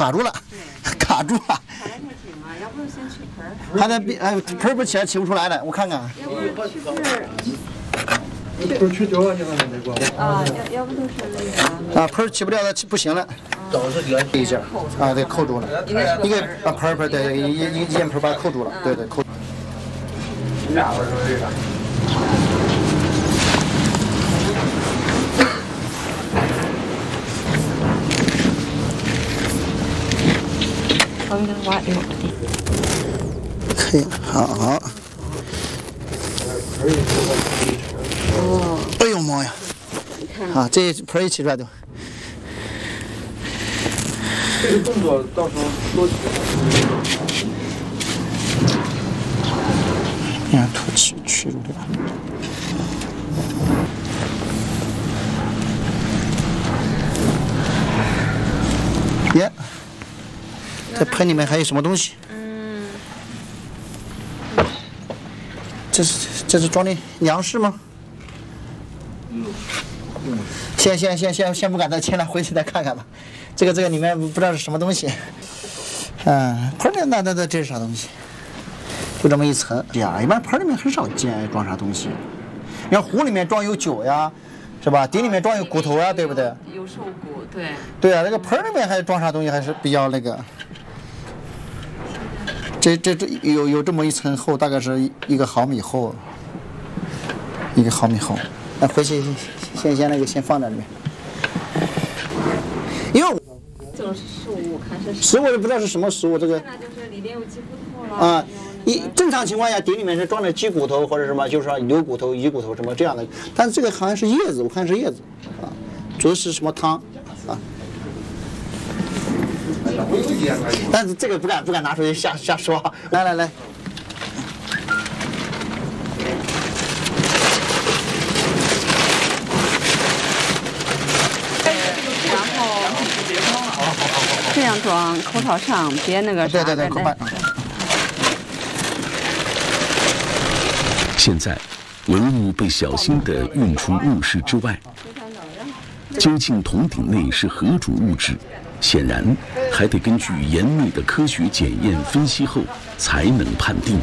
卡住了，卡住了。 卡得太紧了，要不先取盆儿。 它的盆儿不起来，起不出来了，我看看。 要不取盆儿。 都去掉了，你看没过。 啊，要不就是那个。 啊，盆儿起不了了，不行了。这一下啊，对，扣住了。应该把盆儿对一烟盆把它扣住了，对扣住。 我给它挖掉。 可以，好。哦，哎呦妈呀！啊，这盆儿一起出来的。 这个动作到时候多久？ 你看土取住对吧？耶，这盆里面还有什么东西？这是装的粮食吗？先不敢再进来，回去再看看吧。这个里面不知道是什么东西。盆里那这是啥东西？就这么一层。呀，一般盆里面很少见装啥东西。你看壶里面装有酒呀，是吧？底里面装有骨头啊，对不对？ 有瘦骨，对。 对啊，那个盆里面还装啥东西还是比较那个。这有这么一层厚，大概是1个毫米厚，1个毫米厚。那回去先那个先放在里面，因为这种食物看是食物不知道是什么食物，这个现在就是里面有鸡骨头了啊。正常情况下，底里面是装的鸡骨头或者什么，就是说牛骨头、鱼骨头什么这样的。但是这个好像是叶子，我看是叶子啊，主要是什么汤啊。但是这个不敢拿出去瞎说。来。然后这样装，口套上别那个啥。 对，口板。 现在，文物被小心地运出墓室之外，究竟铜鼎内是何种物质？显然，还得根据严密的科学检验分析后才能判定。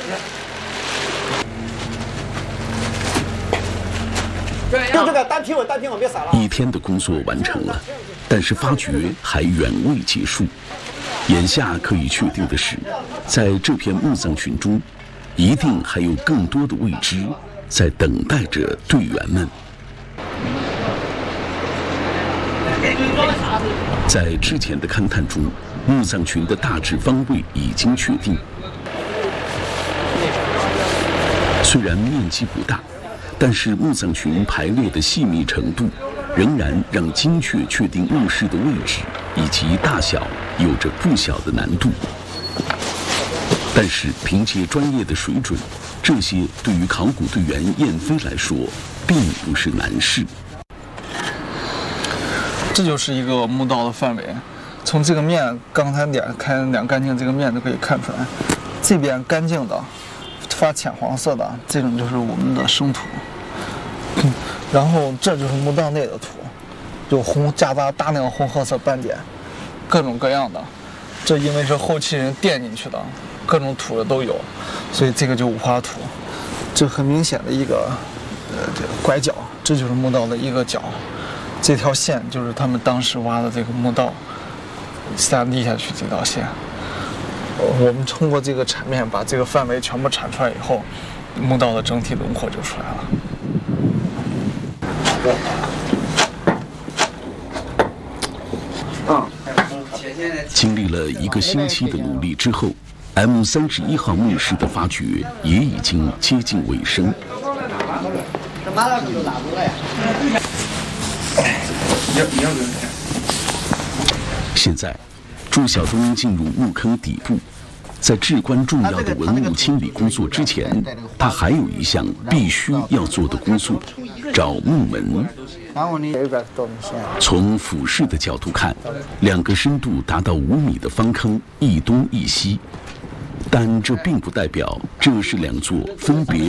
就这个单平稳，别撒了。 1天的工作完成了，但是发掘还远未结束。眼下可以确定的是，在这片墓葬群中，一定还有更多的未知在等待着队员们。在之前的勘探中，墓葬群的大致方位已经确定。虽然面积不大，但是墓葬群排列的细密程度，仍然让精确确定墓室的位置以及大小有着不小的难度。但是凭借专业的水准，这些对于考古队员燕飞来说，并不是难事。 这就是一个墓道的范围，从这个面刚才两干净这个面就可以看出来，这边干净的发浅黄色的这种就是我们的生土，然后这就是墓道内的土，有夹杂大量红褐色斑点，各种各样的，这因为是后期人垫进去的，各种土的都有，所以这个就五花土，这很明显的一个这个拐角，这就是墓道的一个角。这条线就是他们当时挖的这个墓道立下去这条线。我们通过这个铲面把这个范围全部铲出来以后，墓道的整体轮廓就出来了。 经历了1个星期的努力之后，M31号墓室的发掘也已经接近尾声。现在，朱晓东进入墓坑底部，在至关重要的文物清理工作之前，他还有一项必须要做的工作：找墓门。从俯视的角度看，2个深度达到5米的方坑一东一西，但这并不代表这是2座分别